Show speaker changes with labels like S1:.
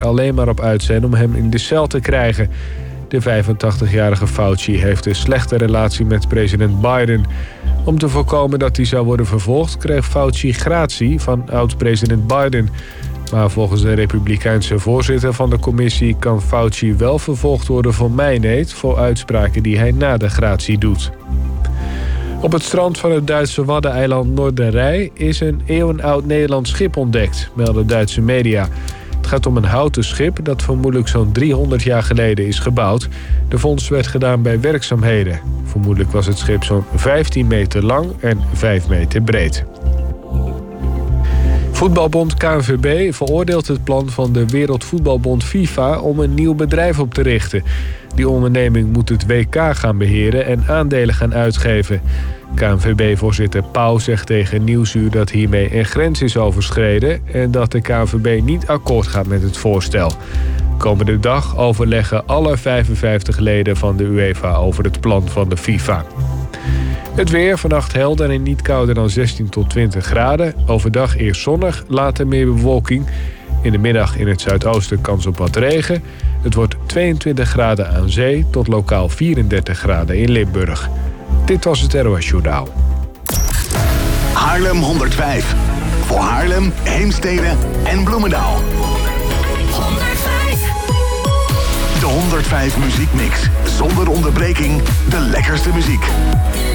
S1: alleen maar op uit zijn om hem in de cel te krijgen. De 85-jarige Fauci heeft een slechte relatie met president Biden. Om te voorkomen dat hij zou worden vervolgd, kreeg Fauci gratie van oud-president Biden. Maar volgens de republikeinse voorzitter van de commissie kan Fauci wel vervolgd worden voor mijneed voor uitspraken die hij na de gratie doet. Op het strand van het Duitse waddeneiland Noorderij is een eeuwenoud Nederlands schip ontdekt, melden Duitse media. Het gaat om een houten schip dat vermoedelijk zo'n 300 jaar geleden is gebouwd. De vondst werd gedaan bij werkzaamheden. Vermoedelijk was het schip zo'n 15 meter lang en 5 meter breed. Voetbalbond KNVB veroordeelt het plan van de Wereldvoetbalbond FIFA om een nieuw bedrijf op te richten. Die onderneming moet het WK gaan beheren en aandelen gaan uitgeven. KNVB-voorzitter Pauw zegt tegen Nieuwsuur dat hiermee een grens is overschreden en dat de KNVB niet akkoord gaat met het voorstel. Komende dag overleggen alle 55 leden van de UEFA over het plan van de FIFA. Het weer, vannacht helder en niet kouder dan 16 tot 20 graden. Overdag eerst zonnig, later meer bewolking. In de middag in het zuidoosten kans op wat regen. Het wordt 22 graden aan zee tot lokaal 34 graden in Limburg. Dit was het NOS Journaal.
S2: Haarlem 105. Voor Haarlem, Heemstede en Bloemendaal.
S3: 105.
S2: De 105 muziekmix. Zonder onderbreking de lekkerste muziek.